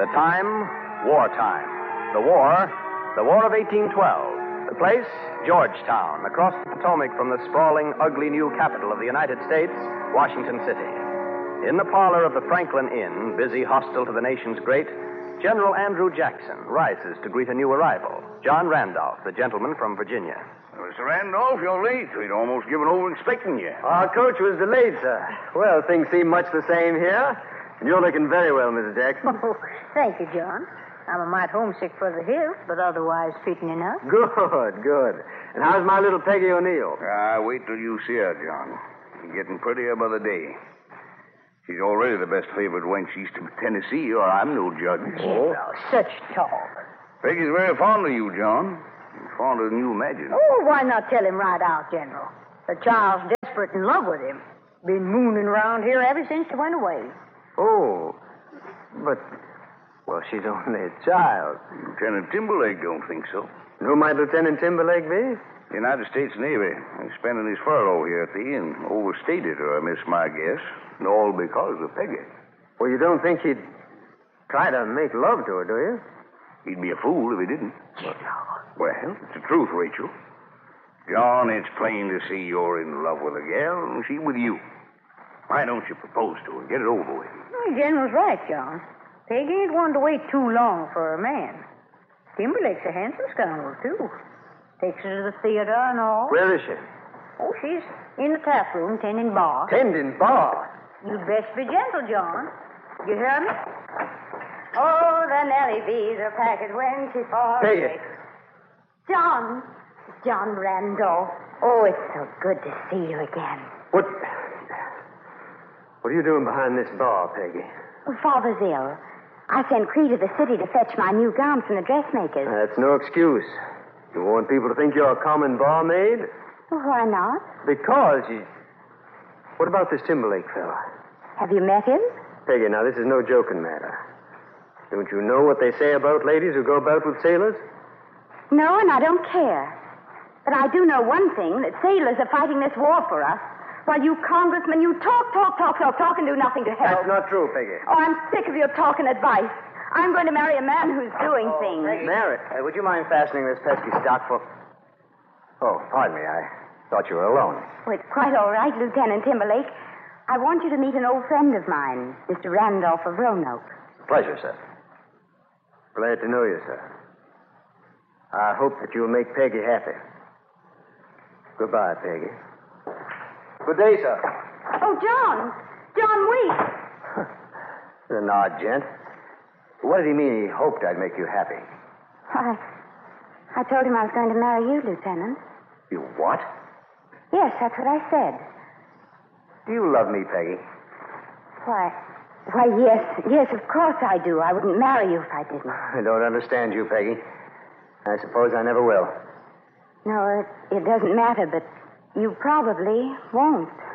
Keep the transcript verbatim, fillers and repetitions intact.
The time, wartime. The war, the War of eighteen twelve. The place, Georgetown, across the Potomac from the sprawling, ugly new capital of the United States, Washington City. In the parlor of the Franklin Inn, busy hostile to the nation's great, General Andrew Jackson rises to greet a new arrival, John Randolph, the gentleman from Virginia. Mister Randolph, you're late. We'd almost given over expecting you. Our coach was delayed, sir. Well, things seem much the same here. And you're looking very well, Missus Jackson. Oh, thank you, John. I'm a mite homesick for the hills, but otherwise fitting enough. Good, good. And how's my little Peggy O'Neill? Ah, wait till you see her, John. She's getting prettier by the day. She's already the best favored wench east of Tennessee, or I'm no judge. Oh, such talk. Peggy's very fond of you, John. Fonder than you imagine. Oh, why not tell him right out, General? The child's desperate in love with him. Been mooning around here ever since he went away. Oh, but, well, she's only a child. Lieutenant Timberlake don't think so. Who might Lieutenant Timberlake be? United States Navy. He's spending his furlough here at the inn. Overstated her, I miss my guess. And all because of Peggy. Well, you don't think he'd try to make love to her, do you? He'd be a fool if he didn't. General. Well, it's the truth, Rachel. John, it's plain to see you're in love with a gal, and she with you. Why don't you propose to her? Get it over with. The General's right, John. Peggy ain't one to wait too long for a man. Timberlake's a handsome scoundrel, too. Takes her to the theater and all. Where is she? Oh, she's in the tap room, tending bar. Tending bar? You'd best be gentle, John. You hear me? Oh, the Nellie bees are packed when she falls. Peggy. John. John Randolph. Oh, it's so good to see you again. What... What are you doing behind this bar, Peggy? Well, Father's ill. I sent Cree to the city to fetch my new gown from the dressmakers. That's no excuse. You want people to think you're a common barmaid? Well, why not? Because you... What about this Timberlake fella? Have you met him? Peggy, now, this is no joking matter. Don't you know what they say about ladies who go about with sailors? No, and I don't care. But I do know one thing, that sailors are fighting this war for us, while you congressmen, you talk, talk, talk, talk, talk, and do nothing to help. That's not true, Peggy. Oh, I'm sick of your talk and advice. I'm going to marry a man who's doing oh, things. Peggy. Mary, uh, would you mind fastening this pesky stock for... Oh, pardon me, I thought you were alone. Oh, it's quite all right, Lieutenant Timberlake. I want you to meet an old friend of mine, Mister Randolph of Roanoke. Pleasure, sir. Glad to know you, sir. I hope that you'll make Peggy happy. Goodbye, Peggy. Good day, sir. Oh, John. John, wait. An odd gent. What did he mean he hoped I'd make you happy? I, I told him I was going to marry you, Lieutenant. You what? Yes, that's what I said. Do you love me, Peggy? Why, why, yes, yes, of course I do. I wouldn't marry you if I didn't. I don't understand you, Peggy. I suppose I never will. No, it, it doesn't matter, but you probably won't.